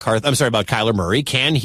about Kyler Murray.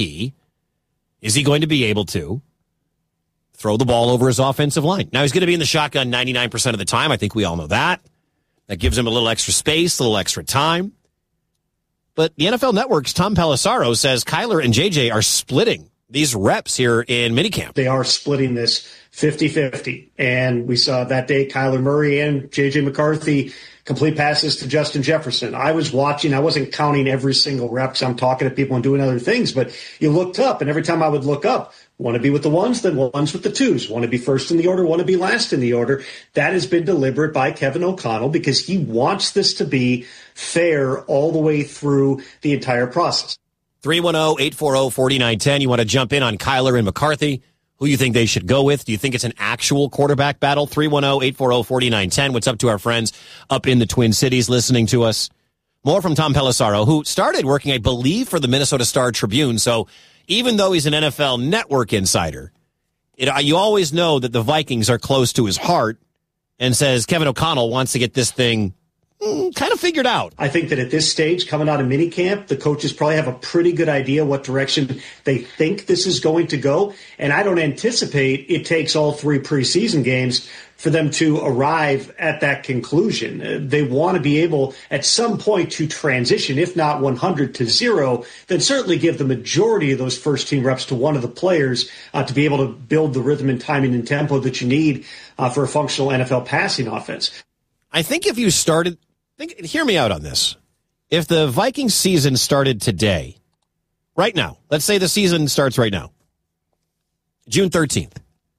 Is he going to be able to throw the ball over his offensive line? Now, he's going to be in the shotgun 99% of the time. I think we all know that. That gives him a little extra space, a little extra time. But the NFL Network's Tom Pelissero says Kyler and JJ are splitting these reps here in minicamp. They are splitting this 50-50. And we saw that day Kyler Murray and JJ McCarthy complete passes to Justin Jefferson. I was watching. I wasn't counting every single rep because I'm talking to people and doing other things. But you looked up, and every time I would look up, want to be with the ones, then ones with the twos. Want to be first in the order, want to be last in the order. That has been deliberate by Kevin O'Connell because he wants this to be fair all the way through the entire process. 310-840-4910. You want to jump in on Kyler and McCarthy? Who you think they should go with? Do you think it's an actual quarterback battle? 310-840-4910. What's up to our friends up in the Twin Cities listening to us? More from Tom Pelissero, who started working, I believe, for the Minnesota Star-Tribune. So even though he's an NFL Network insider, you always know that the Vikings are close to his heart, and says Kevin O'Connell wants to get this thing kind of figured out. I think that at this stage, coming out of minicamp, the coaches probably have a pretty good idea what direction they think this is going to go. And I don't anticipate it takes all 3 preseason games for them to arrive at that conclusion. They want to be able at some point to transition, if not 100 to 0, then certainly give the majority of those first team reps to one of the players to be able to build the rhythm and timing and tempo that you need for a functional NFL passing offense. I think if you started, hear me out on this. If the Vikings season started today, right now, let's say the season starts right now, June 13th,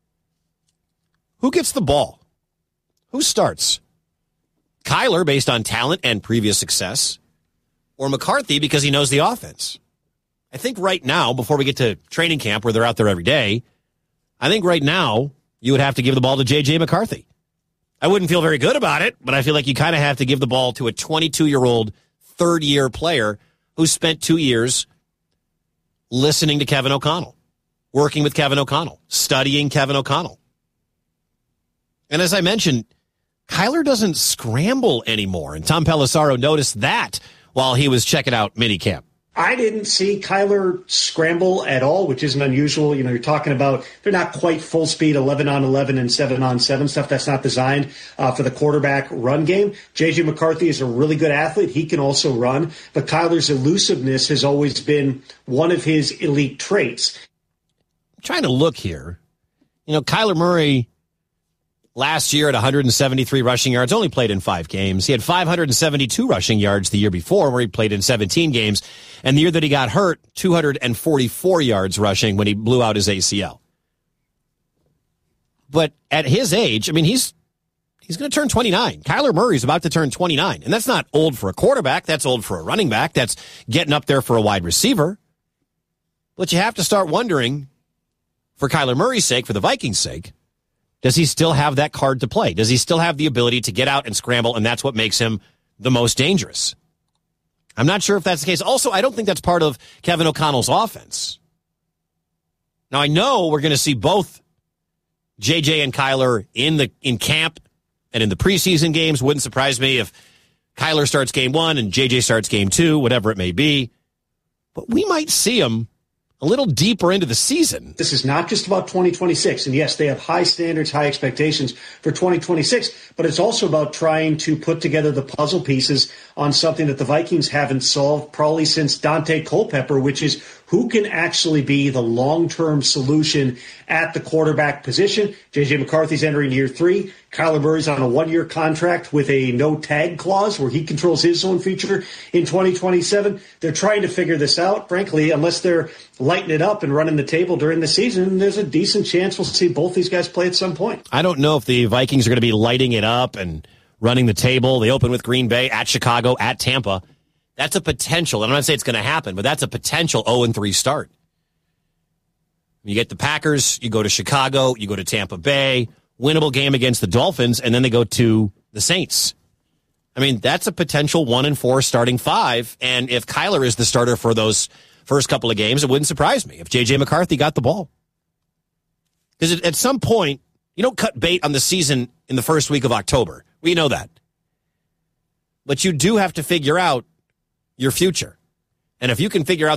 who gets the ball? Who starts? Kyler, based on talent and previous success, or McCarthy because he knows the offense? I think right now, before we get to training camp where they're out there every day, I think right now you would have to give the ball to J.J. McCarthy. I wouldn't feel very good about it, but I feel like you kind of have to give the ball to a 22-year-old third-year player who spent 2 years listening to Kevin O'Connell, working with Kevin O'Connell, studying Kevin O'Connell. And as I mentioned, Kyler doesn't scramble anymore, and Tom Pelissero noticed that while he was checking out minicamp. I didn't see Kyler scramble at all, which isn't unusual. You know, you're talking about they're not quite full speed 11-on-11 and 7-on-7 stuff. That's not designed for the quarterback run game. J.J. McCarthy is a really good athlete. He can also run, but Kyler's elusiveness has always been one of his elite traits. I'm trying to look here. You know, Kyler Murray last year at 173 rushing yards, only played in 5 games. He had 572 rushing yards the year before, where he played in 17 games. And the year that he got hurt, 244 yards rushing when he blew out his ACL. But at his age, I mean, he's going to turn 29. Kyler Murray's about to turn 29. And that's not old for a quarterback. That's old for a running back. That's getting up there for a wide receiver. But you have to start wondering, for Kyler Murray's sake, for the Vikings' sake, does he still have that card to play? Does he still have the ability to get out and scramble, and that's what makes him the most dangerous? I'm not sure if that's the case. Also, I don't think that's part of Kevin O'Connell's offense. Now, I know we're going to see both JJ and Kyler in camp and in the preseason games. Wouldn't surprise me if Kyler starts game 1 and JJ starts game 2, whatever it may be. But we might see him a little deeper into the season. This is not just about 2026. And yes, they have high standards, high expectations for 2026, but it's also about trying to put together the puzzle pieces on something that the Vikings haven't solved probably since Dante Culpepper, which is who can actually be the long-term solution at the quarterback position. J.J. McCarthy's entering year 3. Kyler Murray's on a 1-year contract with a no-tag clause where he controls his own future in 2027. They're trying to figure this out. Frankly, unless they're lighting it up and running the table during the season, there's a decent chance we'll see both these guys play at some point. I don't know if the Vikings are going to be lighting it up and running the table. They open with Green Bay, at Chicago, at Tampa. That's a potential. I'm not saying it's going to happen, but that's a potential 0-3 start. You get the Packers, you go to Chicago, you go to Tampa Bay, winnable game against the Dolphins, and then they go to the Saints. I mean, that's a potential 1-4 starting 5, and if Kyler is the starter for those first couple of games, it wouldn't surprise me if J.J. McCarthy got the ball. Because at some point, you don't cut bait on the season in the first week of October. We know that. But you do have to figure out your future. And if you can figure out